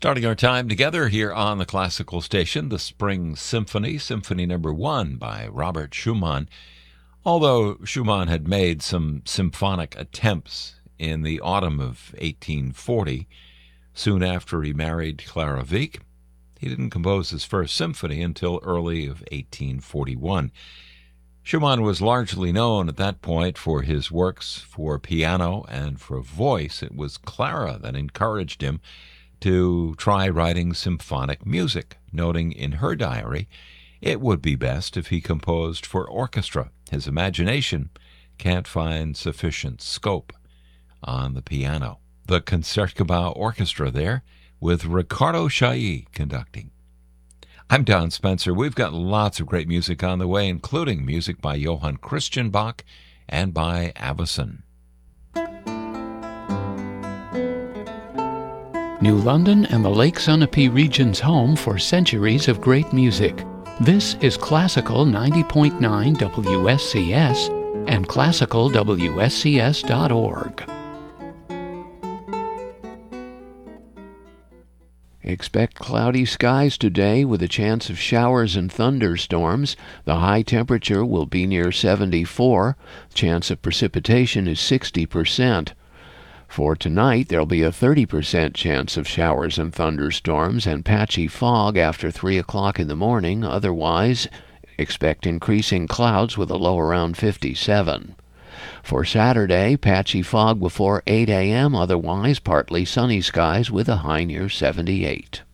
Starting our time together here on the classical station, the Spring Symphony, Symphony Number 1 by Robert Schumann. Although Schumann had made some symphonic attempts in the autumn of 1840, soon after he married Clara Wieck, he didn't compose his first symphony until early of 1841. Schumann was largely known at that point for his works for piano and for voice. It was Clara that encouraged him to try writing symphonic music, noting in her diary it would be best if he composed for orchestra. His imagination can't find sufficient scope on the piano. The Concertgebouw Orchestra there with Ricardo Chailly conducting. I'm Don Spencer. We've got lots of great music on the way, including music by Johann Christian Bach and by Avicen. New London and the Lake Sunapee region's home for centuries of great music. This is Classical 90.9 WSCS and classicalwscs.org. Expect cloudy skies today with a chance of showers and thunderstorms. The high temperature will be near 74. Chance of precipitation is 60%. For tonight, there'll be a 30% chance of showers and thunderstorms and patchy fog after 3 o'clock in the morning. Otherwise, expect increasing clouds with a low around 57. For Saturday, patchy fog before 8 a.m., otherwise partly sunny skies with a high near 78.